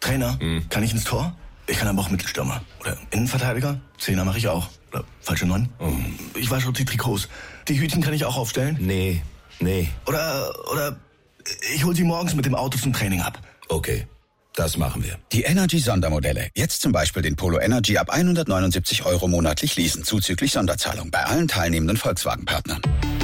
Trainer. Kann ich ins Tor? Ich kann aber auch Mittelstürmer. Oder Innenverteidiger. Zehner mache ich auch. Oder falsche 9. Ich wasche die Trikots. Die Hütchen kann ich auch aufstellen? Nee. Oder ich hol sie morgens mit dem Auto zum Training ab. Okay, das machen wir. Die Energy-Sondermodelle. Jetzt zum Beispiel den Polo Energy ab 179 € monatlich leasen, zuzüglich Sonderzahlung bei allen teilnehmenden Volkswagen-Partnern.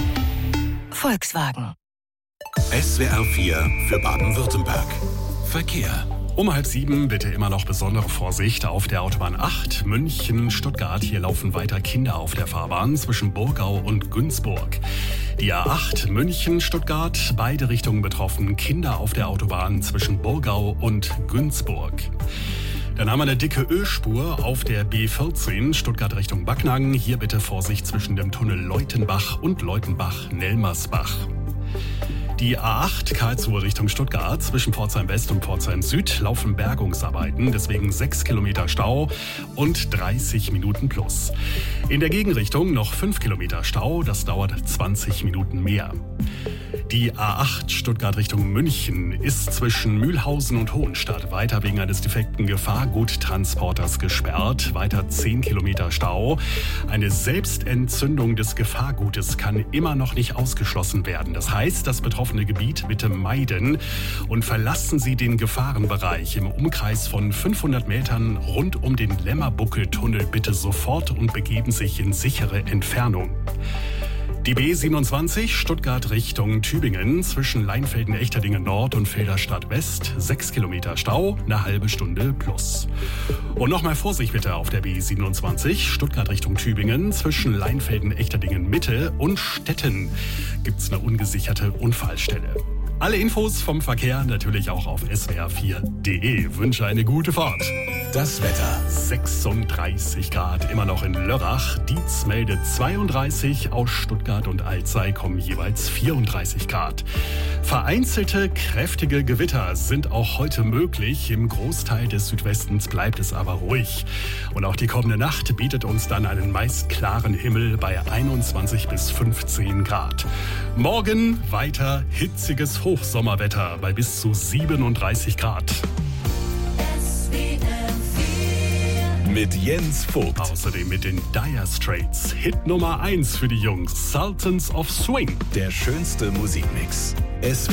Volkswagen. SWR 4 für Baden-Württemberg. Verkehr. Um 6:30 bitte immer noch besondere Vorsicht auf der Autobahn 8 München-Stuttgart. Hier laufen weiter Kinder auf der Fahrbahn zwischen Burgau und Günzburg. Die A8 München-Stuttgart, beide Richtungen betroffen. Kinder auf der Autobahn zwischen Burgau und Günzburg. Dann haben wir eine dicke Ölspur auf der B14 Stuttgart Richtung Backnang. Hier bitte Vorsicht zwischen dem Tunnel Leutenbach und Leutenbach-Nelmersbach. Die A8 Karlsruhe Richtung Stuttgart zwischen Pforzheim West und Pforzheim Süd laufen Bergungsarbeiten, deswegen 6 Kilometer Stau und 30 Minuten plus. In der Gegenrichtung noch 5 Kilometer Stau, das dauert 20 Minuten mehr. Die A8 Stuttgart Richtung München ist zwischen Mühlhausen und Hohenstadt weiter wegen eines defekten Gefahrguttransporters gesperrt. Weiter 10 Kilometer Stau. Eine Selbstentzündung des Gefahrgutes kann immer noch nicht ausgeschlossen werden. Das heißt, das betroffene Gebiet bitte meiden und verlassen Sie den Gefahrenbereich im Umkreis von 500 Metern rund um den Lämmerbuckeltunnel bitte sofort und begeben sich in sichere Entfernung. Die B27 Stuttgart Richtung Tübingen zwischen Leinfelden-Echterdingen Nord und Filderstadt West 6 Kilometer Stau, eine halbe Stunde plus. Und nochmal Vorsicht bitte auf der B27 Stuttgart Richtung Tübingen zwischen Leinfelden-Echterdingen Mitte und Stetten gibt's eine ungesicherte Unfallstelle. Alle Infos vom Verkehr natürlich auch auf swr4.de. Wünsche eine gute Fahrt. Das Wetter. 36 Grad, immer noch in Lörrach. Dietz meldet 32, aus Stuttgart und Alzey kommen jeweils 34 Grad. Vereinzelte kräftige Gewitter sind auch heute möglich. Im Großteil des Südwestens bleibt es aber ruhig. Und auch die kommende Nacht bietet uns dann einen meist klaren Himmel bei 21 bis 15 Grad. Morgen weiter hitziges Hochsommerwetter bei bis zu 37 Grad. Mit Jens Vogt. Außerdem mit den Dire Straits. Hit Nummer 1 für die Jungs. Sultans of Swing. Der schönste Musikmix. SWR